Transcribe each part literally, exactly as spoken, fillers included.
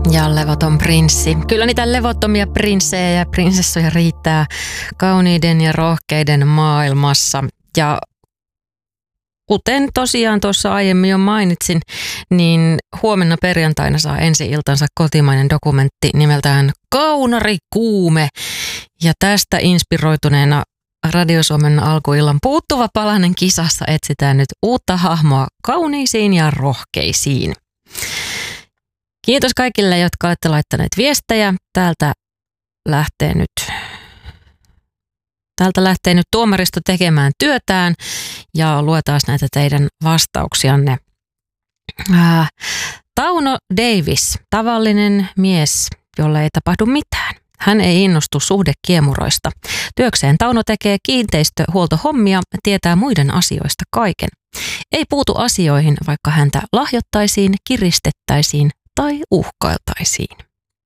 Ja levoton prinssi. Kyllä niitä levottomia prinssejä ja prinsessoja riittää kauniiden ja rohkeiden maailmassa. Ja kuten tosiaan tuossa aiemmin jo mainitsin, niin huomenna perjantaina saa ensi-iltansa kotimainen dokumentti nimeltään Kaunarikuume. Ja tästä inspiroituneena Radio Suomen alkuillan puuttuva palanen kisassa etsitään nyt uutta hahmoa kauniisiin ja rohkeisiin. Kiitos kaikille, jotka olette laittaneet viestejä. Täältä lähtee nyt, täältä lähtee nyt tuomaristo tekemään työtään ja luetaan näitä teidän vastauksianne. Ää, Tauno Davis, tavallinen mies, jolle ei tapahdu mitään. Hän ei innostu suhdekiemuroista. Työkseen Tauno tekee kiinteistöhuoltohommia ja tietää muiden asioista kaiken. Ei puutu asioihin, vaikka häntä lahjottaisiin, kiristettäisiin tai uhkailtaisiin.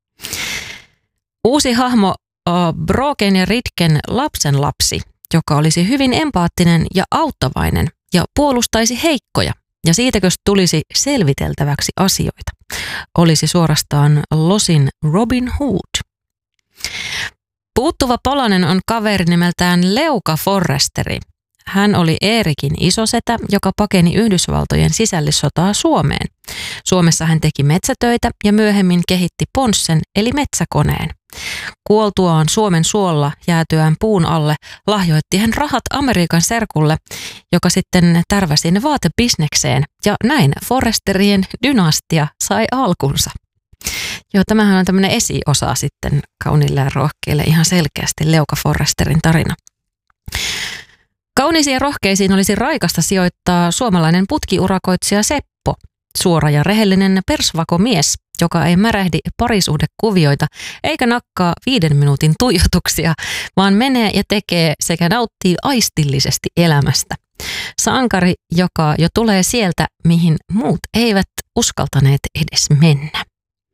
Uusi hahmo Broken ja Ritken lapsenlapsi, joka olisi hyvin empaattinen ja auttavainen ja puolustaisi heikkoja. Ja siitäkös tulisi selviteltäväksi asioita. Olisi suorastaan Losin Robin Hood. Puuttuva palanen on kaveri nimeltään Leuka Forresteri. Hän oli Eerikin isosetä, joka pakeni Yhdysvaltojen sisällissotaa Suomeen. Suomessa hän teki metsätöitä ja myöhemmin kehitti ponssen eli metsäkoneen. Kuoltuaan Suomen suolla jäätyään puun alle lahjoitti hän rahat Amerikan serkulle, joka sitten tärväsi ne vaatebisnekseen ja näin Forresterien dynastia sai alkunsa. Joo, tämähän on tämmöinen esiosa sitten kauniille ja rohkeille ihan selkeästi Leuka Forresterin tarina. Kauniisiin ja rohkeisiin olisi raikasta sijoittaa suomalainen putkiurakoitsija Seppo, suora ja rehellinen persvakomies, joka ei märähdi parisuhdekuvioita eikä nakkaa viiden minuutin tuijotuksia, vaan menee ja tekee sekä nauttii aistillisesti elämästä. Sankari, joka jo tulee sieltä, mihin muut eivät uskaltaneet edes mennä.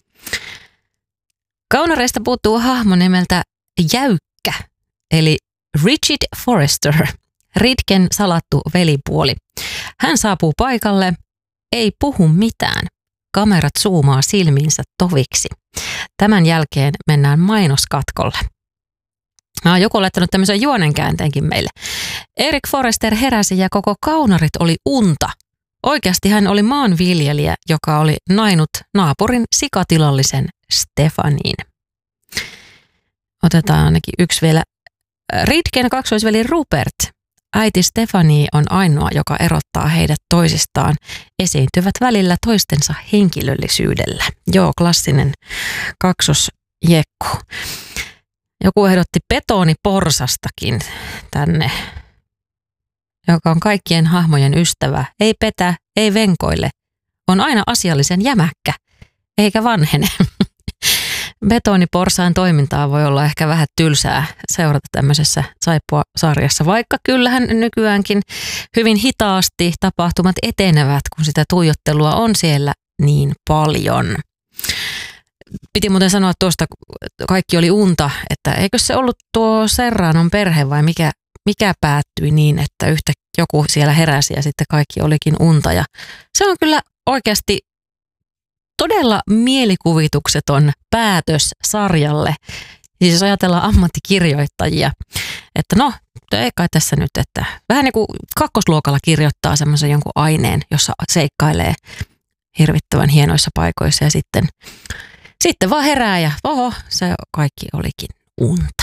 Kaunareista puuttuu hahmo nimeltä Jäykkä, eli Richard Forrester, Ritken salattu velipuoli. Hän saapuu paikalle, ei puhu mitään. Kamerat zoomaa silmiinsä toviksi. Tämän jälkeen mennään mainoskatkolle. Ah, joku on laittanut tämmöisen juonenkäänteenkin meille. Erik Forrester heräsi ja koko Kaunarit oli unta. Oikeasti hän oli maanviljelijä, joka oli nainut naapurin sikatilallisen Stefaniin. Otetaan ainakin yksi vielä. Ritken kaksoisveli Rupert. Äiti Stefanie on ainoa, joka erottaa heidät toisistaan. Esiintyvät välillä toistensa henkilöllisyydellä. Joo, klassinen kaksosjekku. Joku ehdotti betoniporsastakin tänne, joka on kaikkien hahmojen ystävä. Ei petä, ei venkoille. On aina asiallisen jämäkkä, eikä vanhene. Betoniporsaan toimintaa voi olla ehkä vähän tylsää seurata tämmöisessä Saippua-sarjassa, vaikka kyllähän nykyäänkin hyvin hitaasti tapahtumat etenevät, kun sitä tuijottelua on siellä niin paljon. Piti muuten sanoa tuosta, kaikki oli unta, että eikö se ollut tuo Serranon perhe vai mikä, mikä päättyi niin, että yhtä joku siellä heräsi ja sitten kaikki olikin unta. Ja se on kyllä oikeasti todella mielikuvitukseton päätös sarjalle. Siis jos ajatellaan ammattikirjoittajia, että no, ei kai tässä nyt, että vähän niin kuin kakkosluokalla kirjoittaa semmoisen jonkun aineen, jossa seikkailee hirvittävän hienoissa paikoissa ja sitten, sitten vaan herää ja oho, se kaikki olikin unta.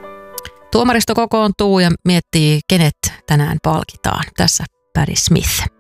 Tuomaristo kokoontuu ja miettii, kenet tänään palkitaan. Tässä Patti Smith.